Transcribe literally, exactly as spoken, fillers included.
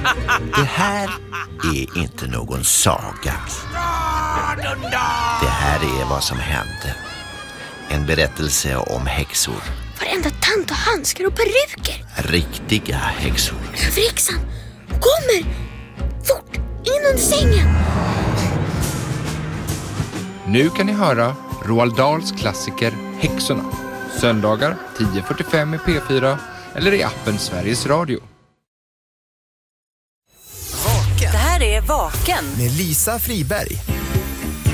Det här är inte någon saga. Det här är vad som hände. En berättelse om häxor. Varenda tant och handskar och peruker. Riktiga häxor. Överhäxan kommer! Fort, in under sängen! Nu kan ni höra Roald Dahls klassiker Häxorna. Söndagar tio fyrtiofem i P fyra eller i appen Sveriges Radio. Vaken. Det här är Vaken. Med Lisa Friberg.